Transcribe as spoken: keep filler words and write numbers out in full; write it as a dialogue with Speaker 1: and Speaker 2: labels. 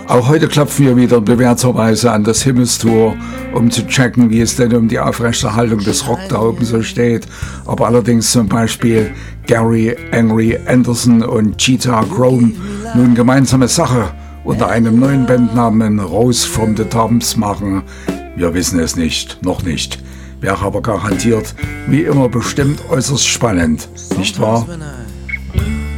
Speaker 1: Auch heute klopfen wir wieder bewährterweise an das Himmelstor, um zu checken, wie es denn um die Aufrechterhaltung des Rock da oben so steht. Ob allerdings zum Beispiel Gary Angry Anderson und Cheetah Chrome nun gemeinsame Sache unter einem neuen Bandnamen Rose from the Tombs machen, wir wissen es nicht, noch nicht. Wäre aber garantiert, wie immer bestimmt äußerst spannend, nicht wahr?